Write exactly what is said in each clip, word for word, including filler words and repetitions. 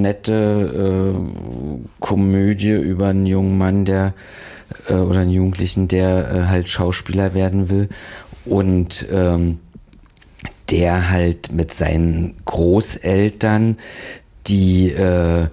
nette äh, Komödie über einen jungen Mann, der äh, oder einen Jugendlichen, der äh, halt Schauspieler werden will und ähm, der halt mit seinen Großeltern, die äh,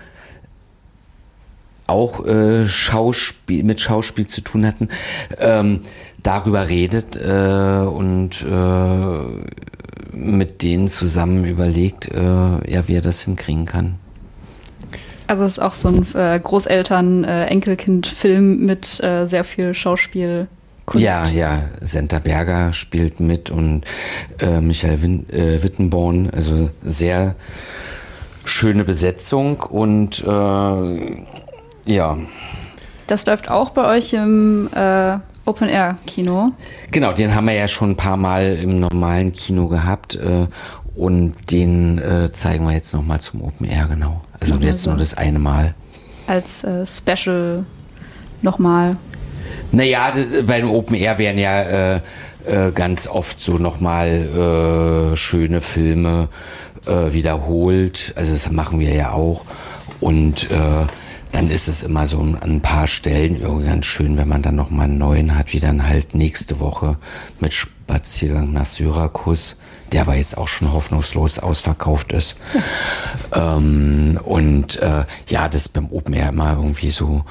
auch äh, Schauspiel, mit Schauspiel zu tun hatten, ähm, darüber redet äh, und äh, mit denen zusammen überlegt, äh, ja, wie er das hinkriegen kann. Also es ist auch so ein äh, Großeltern-Enkelkind-Film mit äh, sehr viel Schauspielkunst. Ja, ja, Senta Berger spielt mit und äh, Michael Win- äh, Wittenborn, also sehr schöne Besetzung und äh, ja. Das läuft auch bei euch im äh, Open-Air-Kino. Genau, den haben wir ja schon ein paar Mal im normalen Kino gehabt äh, und den äh, zeigen wir jetzt nochmal zum Open-Air, genau. Also Nochmal jetzt so. nur das eine Mal. Als äh, Special nochmal. Naja, das, bei dem Open-Air werden ja äh, äh, ganz oft so nochmal äh, schöne Filme äh, wiederholt. Also das machen wir ja auch. Und äh, dann ist es immer so an ein paar Stellen irgendwie ganz schön, wenn man dann nochmal einen neuen hat, wie dann halt nächste Woche mit Spaziergang nach Syrakus, der aber jetzt auch schon hoffnungslos ausverkauft ist. Ja. Ähm, und äh, ja, das ist beim Open Air immer irgendwie so,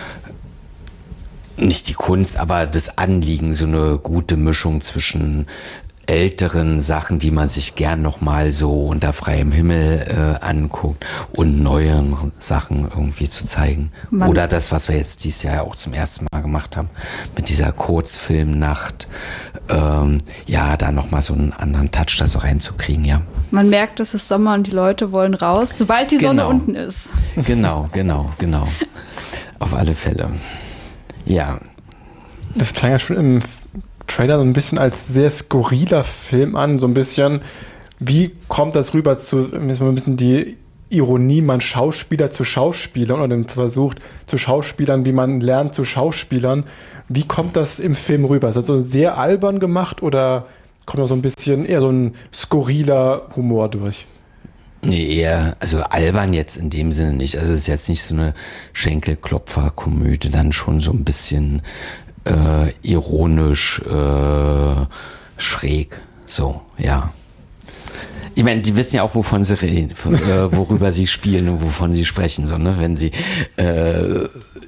nicht die Kunst, aber das Anliegen, so eine gute Mischung zwischen älteren Sachen, die man sich gern nochmal so unter freiem Himmel äh, anguckt und neueren Sachen irgendwie zu zeigen. Man Oder das, was wir jetzt dieses Jahr auch zum ersten Mal gemacht haben, mit dieser Kurzfilmnacht, ähm, ja, da nochmal so einen anderen Touch da so reinzukriegen, ja. Man merkt, es ist Sommer und die Leute wollen raus, sobald die genau. Sonne unten ist. Genau, genau, genau. Auf alle Fälle. Ja. Das klang ja schon im Trailer so ein bisschen als sehr skurriler Film an, so ein bisschen, wie kommt das rüber zu, ein bisschen die Ironie, man Schauspieler zu Schauspielern oder den Versuch zu Schauspielern, wie man lernt zu Schauspielern. Wie kommt das im Film rüber? Ist das so sehr albern gemacht oder kommt da so ein bisschen eher so ein skurriler Humor durch? Nee, eher, also albern jetzt in dem Sinne nicht. Also es ist jetzt nicht so eine Schenkelklopfer-Komödie, dann schon so ein bisschen äh, ironisch, äh, schräg. So, ja. Ich meine, die wissen ja auch, wovon sie reden, äh, worüber sie spielen und wovon sie sprechen, so, ne? Wenn sie äh,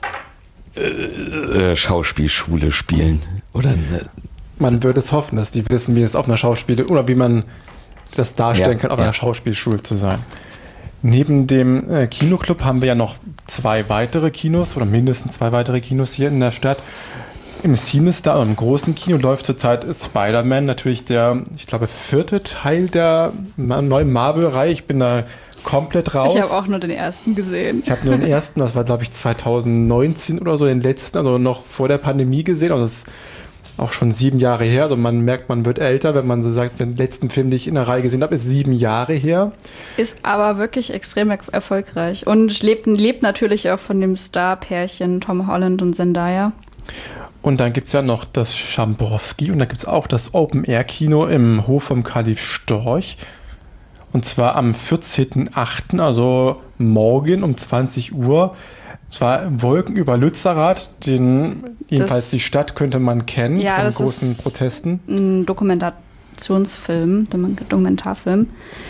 äh, Schauspielschule spielen. Oder ne? Man würde es hoffen, dass die wissen, wie es auf einer Schauspiel oder wie man das darstellen ja, kann, auf ja. einer Schauspielschule zu sein. Neben dem äh, Kinoclub haben wir ja noch zwei weitere Kinos oder mindestens zwei weitere Kinos hier in der Stadt. Im CineStar, im großen Kino, läuft zurzeit Spider-Man, natürlich der, ich glaube, vierte Teil der neuen Marvel-Reihe. Ich bin da komplett raus. Ich habe auch nur den ersten gesehen. Ich habe nur den ersten, das war, glaube ich, zwanzig neunzehn oder so, den letzten, also noch vor der Pandemie gesehen. Also das ist auch schon sieben Jahre her. Also man merkt, man wird älter, wenn man so sagt, den letzten Film, den ich in der Reihe gesehen habe, ist sieben Jahre her. Ist aber wirklich extrem er- erfolgreich und lebt, lebt natürlich auch von dem Star-Pärchen Tom Holland und Zendaya. Und dann gibt es ja noch das Schamborowski und da gibt es auch das Open-Air-Kino im Hof vom Kalif Storch. Und zwar am vierzehnten achten, also morgen um zwanzig Uhr. Und zwar Wolken über Lützerath, den jedenfalls die Stadt könnte man kennen, ja, von das großen ist Protesten. Ein Dokumentationsfilm, Dokumentarfilm.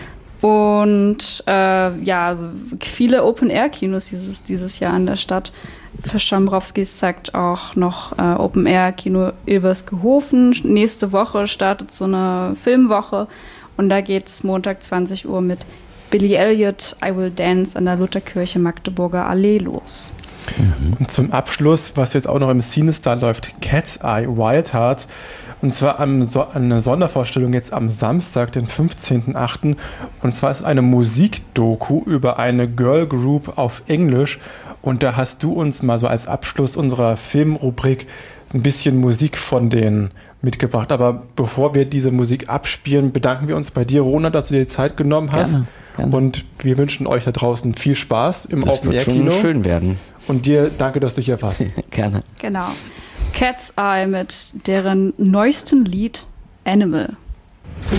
Und äh, ja, also viele Open-Air-Kinos dieses, dieses Jahr in der Stadt. Für Schamborowskis zeigt auch noch äh, Open-Air-Kino Ilversgehofen. Nächste Woche startet so eine Filmwoche und da geht's Montag zwanzig Uhr mit Billy Elliot, I Will Dance an der Lutherkirche Magdeburger Allee los. Mhm. Und zum Abschluss, was jetzt auch noch im CineStar läuft, Cat's Eye Wild Hearts. Und zwar am so- eine Sondervorstellung jetzt am Samstag, den fünfzehnten achten Und zwar ist eine Musikdoku über eine Girl Group auf Englisch. Und da hast du uns mal so als Abschluss unserer Filmrubrik ein bisschen Musik von denen mitgebracht. Aber bevor wir diese Musik abspielen, bedanken wir uns bei dir, Ronald, dass du dir die Zeit genommen hast. Gerne, gerne. Und wir wünschen euch da draußen viel Spaß im Das wird Open-Air-Kino. schon schön werden. Und dir danke, dass du hier warst. Gerne. Genau. Cat's Eye mit deren neuesten Lied Animal.